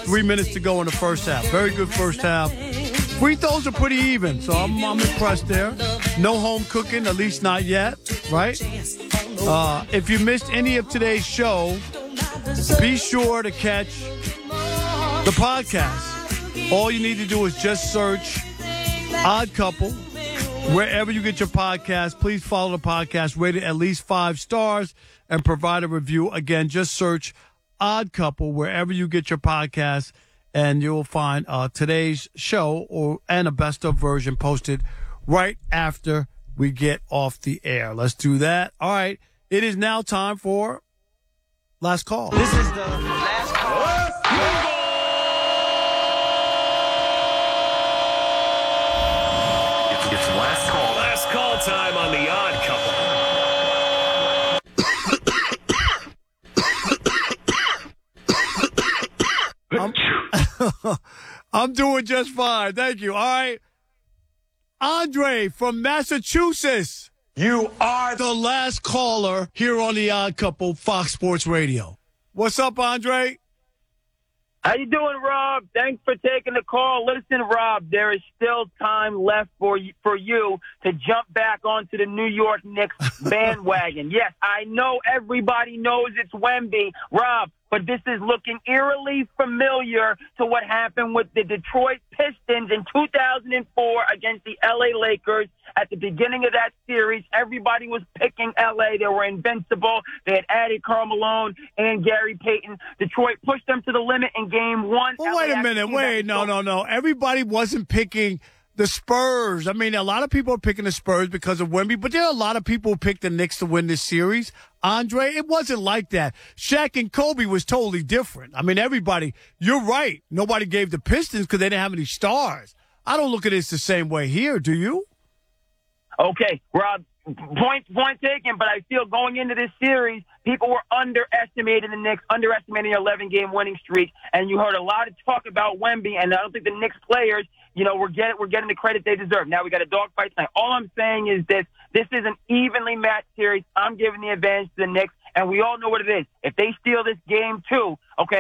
3 minutes to go in the first half. Very good first half. Free throws are pretty even, so I'm impressed there. No home cooking, at least not yet, right? If you missed any of today's show, be sure to catch the podcast. All you need to do is just search Odd Couple wherever you get your podcast. Please follow the podcast, rate it at least 5 stars, and provide a review. Again, just search Odd Couple wherever you get your podcast, and you'll find today's show and a best of version posted right after we get off the air. Let's do that. All right. It is now time for Last Call. This is the last call. It's last call. Last call time on the Odd Couple. I'm doing just fine. Thank you. All right. Andre from Massachusetts. You are the last caller here on the Odd Couple, Fox Sports Radio. What's up, Andre? How you doing, Rob? Thanks for taking the call. Listen, Rob, there is still time left for you to jump back onto the New York Knicks bandwagon. Yes, I know everybody knows it's Wemby, Rob, but this is looking eerily familiar to what happened with the Detroit Pistons in 2004 against the L.A. Lakers. At the beginning of that series, everybody was picking L.A. They were invincible. They had added Karl Malone and Gary Payton. Detroit pushed them to the limit in Game 1. Well, wait a minute. No. Everybody wasn't picking the Spurs. I mean, a lot of people are picking the Spurs because of Wemby, but there are a lot of people who picked the Knicks to win this series. Andre, it wasn't like that. Shaq and Kobe was totally different. I mean, everybody, you're right. Nobody gave the Pistons because they didn't have any stars. I don't look at this the same way here, do you? Okay, Rob, point taken, but I feel going into this series, people were underestimating the Knicks, underestimating their 11-game winning streak, and you heard a lot of talk about Wemby, and I don't think the Knicks players, we're getting the credit they deserve. Now we got a dogfight tonight. All I'm saying is this is an evenly matched series. I'm giving the advantage to the Knicks, and we all know what it is. If they steal this game too,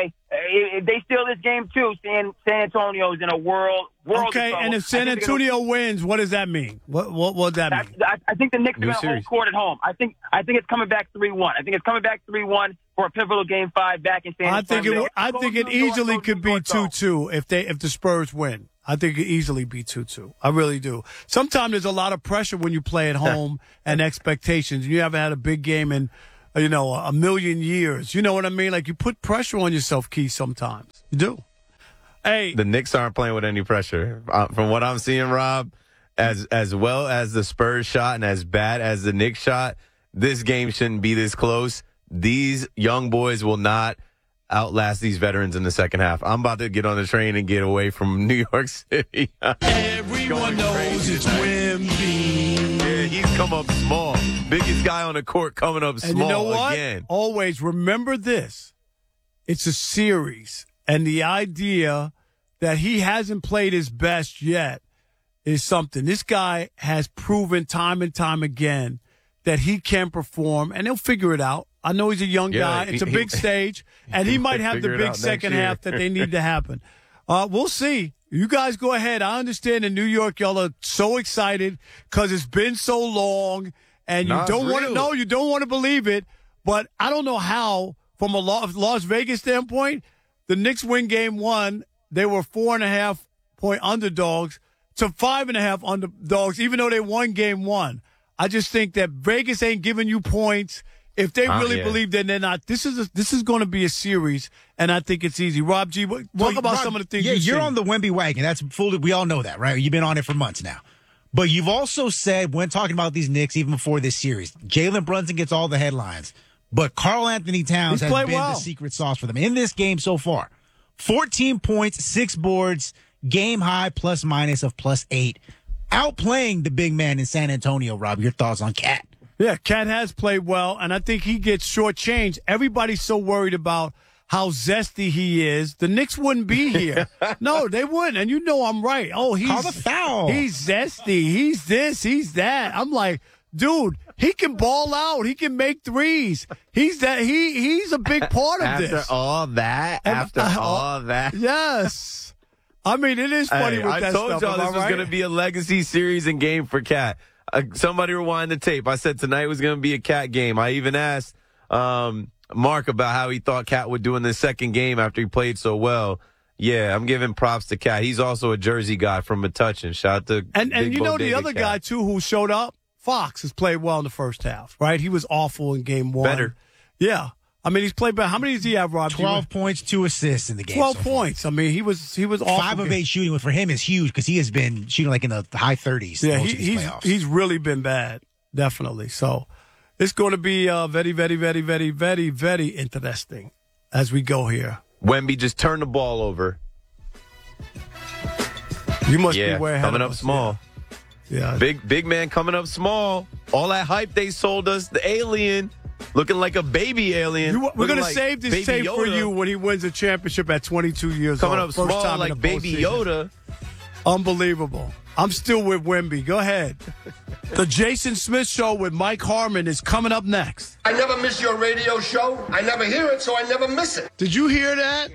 San Antonio's in a world. Okay, and if San Antonio wins, what does that mean? What would that mean? I think the Knicks are going to hold court at home. I think it's coming back 3-1. I think it's coming back 3-1 for a pivotal Game 5 back in San Antonio. I think it easily could be 2-2 if the Spurs win. I think it could easily be 2-2. I really do. Sometimes there's a lot of pressure when you play at home and expectations. You haven't had a big game in a million years. You know what I mean? Like, you put pressure on yourself, Keith, sometimes. You do. Hey. The Knicks aren't playing with any pressure. From what I'm seeing, Rob, as well as the Spurs shot and as bad as the Knicks shot, this game shouldn't be this close. These young boys will not outlast these veterans in the second half. I'm about to get on the train and get away from New York City. Everyone knows it's Wemby. Yeah, he's come up small. Biggest guy on the court coming up small and you know what? Again. Always remember this. It's a series. And the idea that he hasn't played his best yet is something. This guy has proven time and time again that he can perform, and he'll figure it out. I know he's a young guy. It's a big stage, and he might have the big second half that they need to happen. We'll see. You guys go ahead. I understand in New York, y'all are so excited because it's been so long, and you don't want to believe it. But I don't know how, from a Las Vegas standpoint, the Knicks win Game 1. They were 4.5-point underdogs to 5.5 underdogs, even though they won Game 1. I just think that Vegas ain't giving you points. If they really believe that they're not, this is going to be a series, and I think it's easy. Rob G, talk about some of the things you're on the Wemby wagon. That's fully, we all know that, right? You've been on it for months now. But you've also said, when talking about these Knicks, even before this series, Jalen Brunson gets all the headlines, but Karl Anthony Towns has been the secret sauce for them in this game so far. 14 points, 6 boards, game high plus minus of +8. Outplaying the big man in San Antonio, Rob. Your thoughts on Cat? Yeah, Cat has played well, and I think he gets shortchanged. Everybody's so worried about how zesty he is. The Knicks wouldn't be here. No, they wouldn't, and you know I'm right. Oh, call the foul. He's zesty. He's this. He's that. I'm like, dude, he can ball out. He can make threes. He's a big part of this. After all that. Yes. I mean, it is funny with that stuff. I told y'all this was going to be a legacy series and game for Cat. Somebody rewind the tape. I said tonight was going to be a Cat game. I even asked Mark about how he thought Cat would do in the second game after he played so well. Yeah, I'm giving props to Cat. He's also a Jersey guy from Metuchen. Shout out to And Big you know Bodega the other Cat. guy, too, who showed up? Fox has played well in the first half, right? He was awful in game one. Better. Yeah. I mean, he's played better. How many does he have, Rob? 12 points, 2 assists in the game. 12 points. I mean, he was awful. 5 of 8 shooting, which for him is huge because he has been shooting like in the high 30s. Yeah, most of these playoffs. he's really been bad, definitely. So it's going to be very, very, very, very, very, very interesting as we go here. Wemby just turned the ball over. You must be way ahead coming of up us. small. Yeah. Big man coming up small. All that hype they sold us, the alien, looking like a baby alien. We're going to save this tape for you when he wins a championship at 22 years coming old. up small like baby Yoda. Unbelievable. I'm still with Wemby. Go ahead. The Jason Smith Show with Mike Harmon is coming up next. I never miss your radio show. I never hear it, so I never miss it. Did you hear that?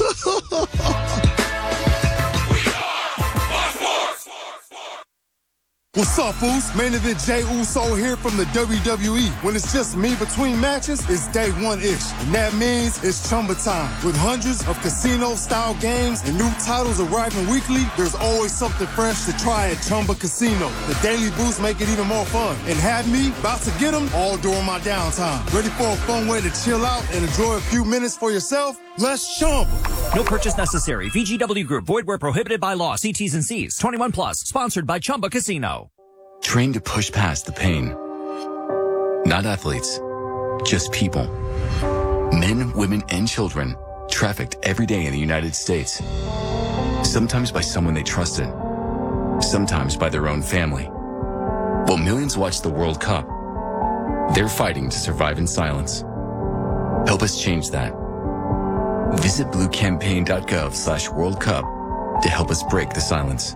What's up, fools? Main event Jey Uso here from the WWE. When it's just me between matches, it's day one-ish. And that means it's Chumba time. With hundreds of casino-style games and new titles arriving weekly, there's always something fresh to try at Chumba Casino. The daily boosts make it even more fun. And have me about to get them all during my downtime. Ready for a fun way to chill out and enjoy a few minutes for yourself? Let's Chumba. No purchase necessary. VGW Group. Void where prohibited by law. See T's and C's. 21 plus. Sponsored by Chumba Casino. Trained to push past the pain. Not athletes, just people. Men, women, and children trafficked every day in the United States. Sometimes by someone they trusted. Sometimes by their own family. While millions watch the World Cup, they're fighting to survive in silence. Help us change that. Visit bluecampaign.gov/World Cup to help us break the silence.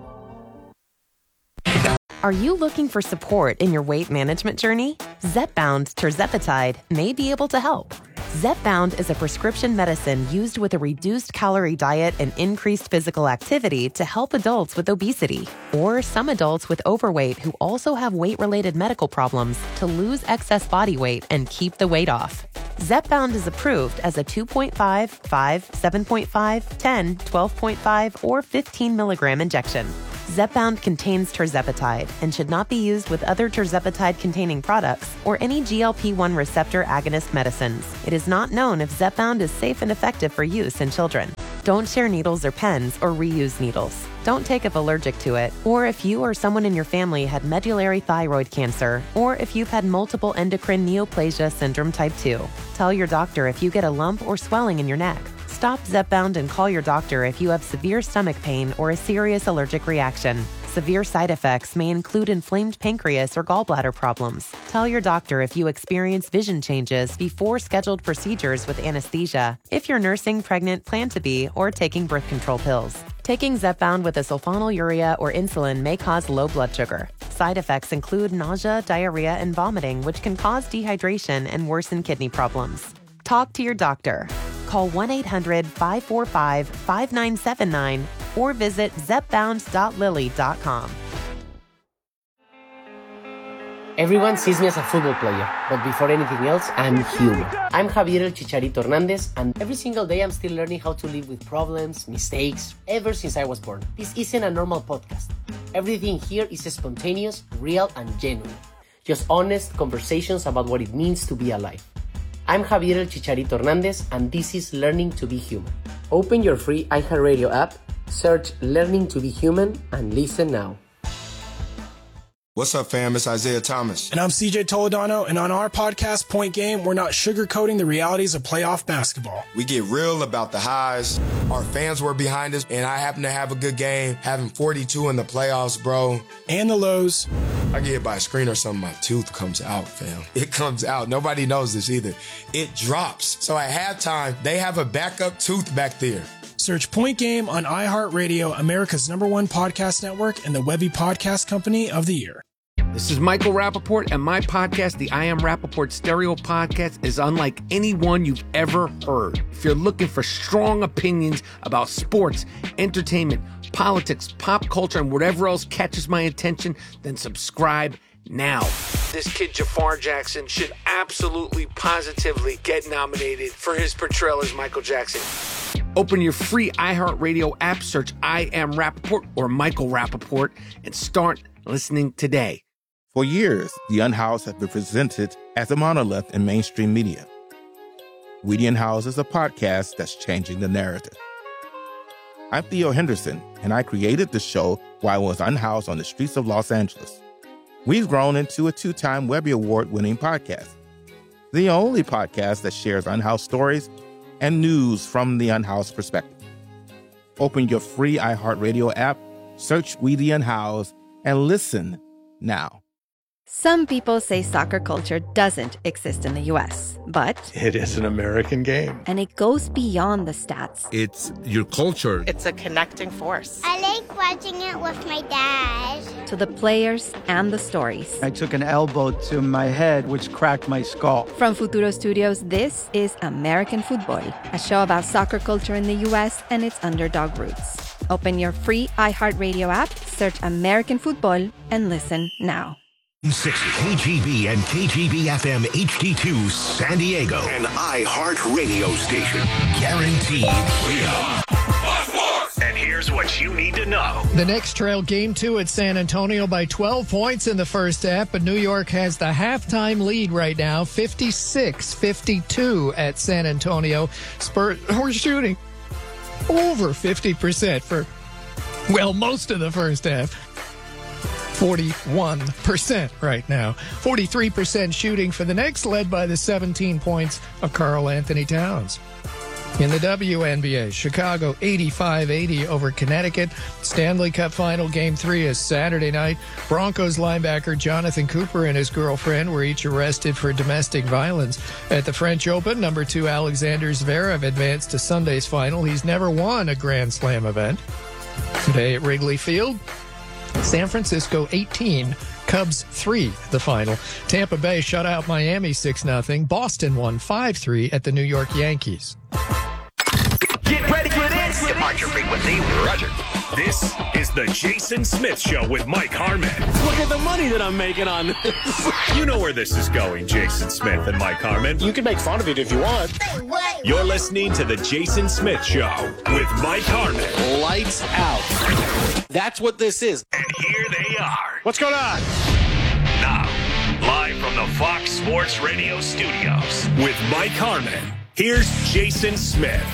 Are you looking for support in your weight management journey? Zepbound tirzepatide may be able to help. Zepbound is a prescription medicine used with a reduced calorie diet and increased physical activity to help adults with obesity or some adults with overweight who also have weight-related medical problems to lose excess body weight and keep the weight off. Zepbound is approved as a 2.5, 5, 7.5, 10, 12.5, or 15 milligram injection. Zepbound contains tirzepatide and should not be used with other tirzepatide-containing products or any GLP-1 receptor agonist medicines. It is not known if Zepbound is safe and effective for use in children. Don't share needles or pens or reuse needles. Don't take if allergic to it, or if you or someone in your family had medullary thyroid cancer, or if you've had multiple endocrine neoplasia syndrome type 2. Tell your doctor if you get a lump or swelling in your neck. Stop Zepbound and call your doctor if you have severe stomach pain or a serious allergic reaction. Severe side effects may include inflamed pancreas or gallbladder problems. Tell your doctor if you experience vision changes before scheduled procedures with anesthesia, if you're nursing, pregnant, plan to be, or taking birth control pills. Taking Zepbound with a sulfonylurea or insulin may cause low blood sugar. Side effects include nausea, diarrhea, and vomiting, which can cause dehydration and worsen kidney problems. Talk to your doctor. Call 1-800-545-5979 or visit zepbound.lilly.com. Everyone sees me as a football player, but before anything else, I'm human. I'm Javier El Chicharito Hernandez, and every single day I'm still learning how to live with problems, mistakes, ever since I was born. This isn't a normal podcast. Everything here is spontaneous, real, and genuine. Just honest conversations about what it means to be alive. I'm Javier El Chicharito Hernandez, and this is Learning to be Human. Open your free iHeartRadio app, search Learning to be Human, and listen now. What's up, fam? It's Isaiah Thomas. And I'm CJ Toledano, and on our podcast, Point Game, we're not sugarcoating the realities of playoff basketball. We get real about the highs. Our fans were behind us, and I happen to have a good game, having 42 in the playoffs, bro. And the lows. I get hit by a screen or something, my tooth comes out, fam. It comes out. Nobody knows this either. It drops. So at halftime, they have a backup tooth back there. Search Point Game on iHeartRadio, America's #1 podcast network, and the Webby Podcast Company of the Year. This is Michael Rappaport, and my podcast, the I Am Rappaport Stereo Podcast, is unlike any one you've ever heard. If you're looking for strong opinions about sports, entertainment, politics, pop culture, and whatever else catches my attention, then subscribe now. This kid, Jafar Jackson, should absolutely, positively get nominated for his portrayal as Michael Jackson. Open your free iHeartRadio app, search I Am Rappaport or Michael Rappaport, and start listening today. For years, The Unhoused has been presented as a monolith in mainstream media. We The Unhoused is a podcast that's changing the narrative. I'm Theo Henderson, and I created the show while I was unhoused on the streets of Los Angeles. We've grown into a 2-time Webby Award-winning podcast, the only podcast that shares unhoused stories and news from the unhoused perspective. Open your free iHeartRadio app, search We The Unhoused, and listen now. Some people say soccer culture doesn't exist in the U.S., but it is an American game. And it goes beyond the stats. It's your culture. It's a connecting force. I like watching it with my dad. To the players and the stories. I took an elbow to my head, which cracked my skull. From Futuro Studios, this is American Football, a show about soccer culture in the U.S. and its underdog roots. Open your free iHeartRadio app, search American Football, and listen now. 60 KGB and KGB FM HD2 San Diego. An iHeart radio station. Guaranteed freedom. And here's what you need to know. The Knicks trailed Game 2 at San Antonio by 12 points in the first half, but New York has the halftime lead right now, 56-52 at San Antonio. Spurs were shooting over 50% for, well, most of the first half. 41% right now. 43% shooting for the Knicks, led by the 17 points of Karl Anthony Towns. In the WNBA, Chicago 85-80 over Connecticut. Stanley Cup Final Game 3 is Saturday night. Broncos linebacker Jonathan Cooper and his girlfriend were each arrested for domestic violence. At the French Open, number 2 Alexander Zverev advanced to Sunday's final. He's never won a Grand Slam event. Today at Wrigley Field, San Francisco 18, Cubs 3, the final. Tampa Bay shut out Miami 6-0. Boston won 5-3 at the New York Yankees. Get ready for this. Departure frequency, Roger. This is the Jason Smith Show with Mike Harmon. Look at the money that I'm making on this. You know where this is going, Jason Smith and Mike Harmon. You can make fun of it if you want. You're listening to the Jason Smith Show with Mike Harmon. Lights out. That's what this is. And here they are. What's going on? Now, live from the Fox Sports Radio studios with Mike Harmon, here's Jason Smith.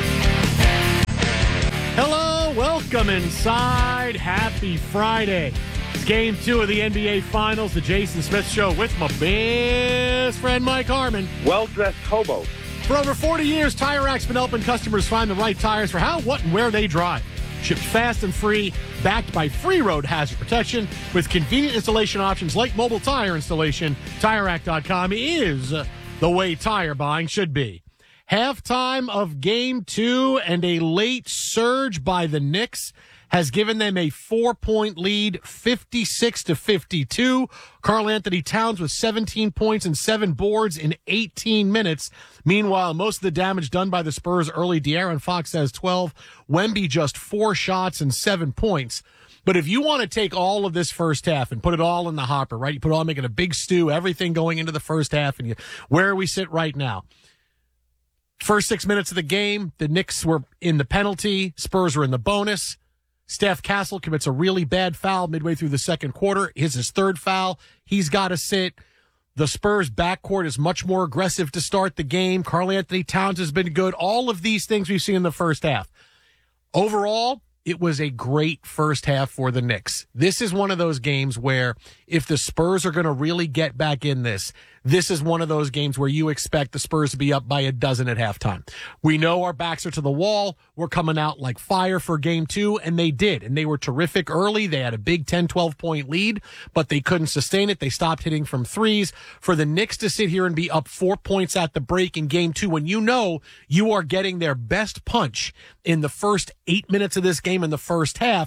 Hello, welcome inside. Happy Friday. It's Game 2 of the NBA Finals, the Jason Smith Show with my best friend Mike Harmon. Well-dressed hobo. For over 40 years, Tire Rack's been helping customers find the right tires for how, what, and where they drive. Shipped fast and free, backed by free road hazard protection with convenient installation options like mobile tire installation. TireRack.com is the way tire buying should be. Halftime of Game 2 and a late surge by the Knicks has given them a 4-point lead, 56-52. Karl Anthony Towns with 17 points and 7 boards in 18 minutes. Meanwhile, most of the damage done by the Spurs early. De'Aaron Fox has 12. Wemby just 4 shots and 7 points. But if you want to take all of this first half and put it all in the hopper, right? You put it all, making a big stew, everything going into the first half, and where we sit right now. First 6 minutes of the game, the Knicks were in the penalty. Spurs were in the bonus. Steph Castle commits a really bad foul midway through the second quarter. His third foul. He's got to sit. The Spurs backcourt is much more aggressive to start the game. Karl Anthony Towns has been good. All of these things we've seen in the first half. Overall, it was a great first half for the Knicks. This is one of those games where if the Spurs are going to really get back in this is one of those games where you expect the Spurs to be up by 12 at halftime. We know our backs are to the wall. We're coming out like fire for Game 2, and they did. And they were terrific early. They had a big 10, 12-point lead, but they couldn't sustain it. They stopped hitting from threes. For the Knicks to sit here and be up 4 points at the break in Game 2, when you know you are getting their best punch in the first 8 minutes of this game in the first half,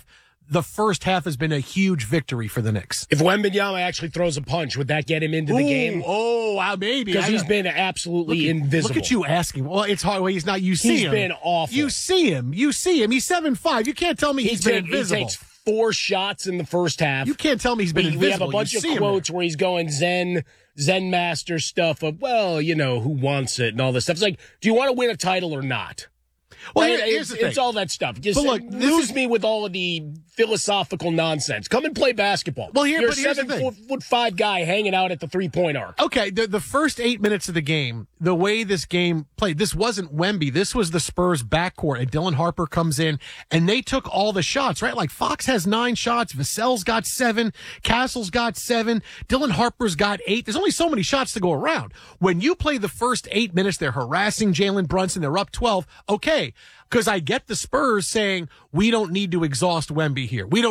the first half has been a huge victory for the Knicks. If Wembanyama actually throws a punch, would that get him into the game? Oh, maybe. Because he's been absolutely invisible. Look at you asking. Well, it's hard. Well, he's not. You see him. He's been awful. You see him. He's 7'5". You can't tell me he's been invisible. He takes 4 shots in the first half. You can't tell me he's been invisible. We have a bunch of quotes where he's going Zen master stuff of, well, who wants it and all this stuff. It's like, do you want to win a title or not? Well, here's the thing. It's all that stuff. Just look, lose me with all of the philosophical nonsense. Come and play basketball. Well, you're a here's the thing. 7'5" guy hanging out at the 3-point arc. Okay, the first 8 minutes of the game, the way this game played, this wasn't Wemby. This was the Spurs backcourt. And Dylan Harper comes in, and they took all the shots, right? Like Fox has 9 shots. Vassell's got 7. Castle's got 7. Dylan Harper's got 8. There's only so many shots to go around. When you play the first 8 minutes, they're harassing Jalen Brunson. They're up 12. Okay. Because I get the Spurs saying we don't need to exhaust Wemby here. We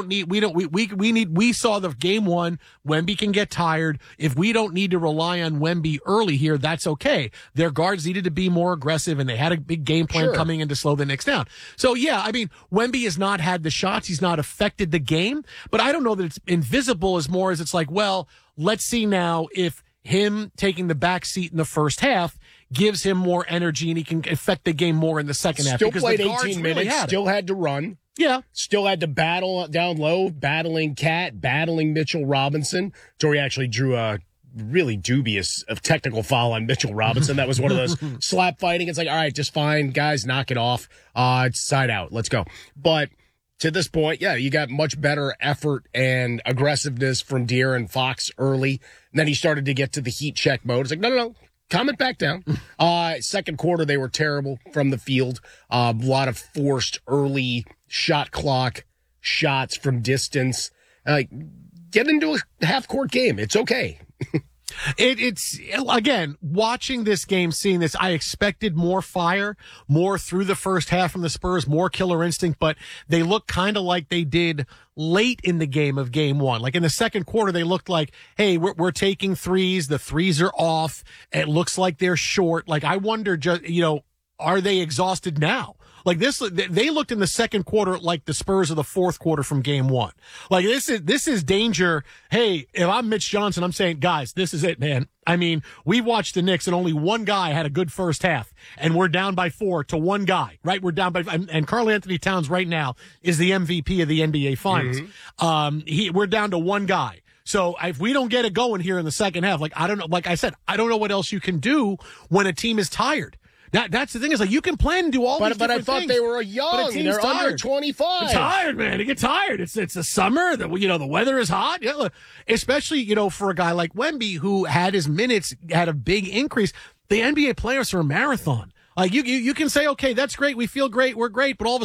saw the game 1. Wemby can get tired. If we don't need to rely on Wemby early here, that's okay. Their guards needed to be more aggressive, and they had a big game plan coming in to slow the Knicks down. So yeah, I mean, Wemby has not had the shots. He's not affected the game, but I don't know that it's invisible as more as it's like, well, let's see now if him taking the back seat in the first half gives him more energy and he can affect the game more in the second half. Still played 18 minutes, still had to run. Yeah. Still had to battle down low, battling Cat, battling Mitchell Robinson. Torrey actually drew a really dubious technical foul on Mitchell Robinson. That was one of those slap fighting. It's like, all right, just fine, guys, knock it off. It's side out. Let's go. But to this point, yeah, you got much better effort and aggressiveness from De'Aaron Fox early. And then he started to get to the heat check mode. It's like, no. Calm it back down. Second quarter, they were terrible from the field. A lot of forced early shot clock shots from distance. Get into a half-court game. It's okay. It's again, watching this game, seeing this, I expected more fire, more through the first half from the Spurs, more killer instinct, but they look kind of like they did late in the game of game 1. Like in the second quarter, they looked like, hey, we're taking threes. The threes are off. It looks like they're short. Like I wonder, are they exhausted now? Like this, they looked in the second quarter like the Spurs of the fourth quarter from game 1. Like this is danger. Hey, if I'm Mitch Johnson, I'm saying, guys, this is it, man. I mean, we watched the Knicks and only one guy had a good first half, and we're down by 4 to one guy, right? We're down by, and Karl Anthony Towns right now is the MVP of the NBA Finals. Mm-hmm. We're down to one guy. So if we don't get it going here in the second half, like I don't know, like I said, I don't know what else you can do when a team is tired. That's the thing is like you can plan and do all these different things. But I thought they were young. They're tired. Under 25. They're tired, man. They get tired. It's the summer. The weather is hot. Yeah, especially for a guy like Wemby who had his minutes had a big increase. The NBA playoffs are a marathon. Like you can say, okay, that's great. We feel great. We're great. But all of a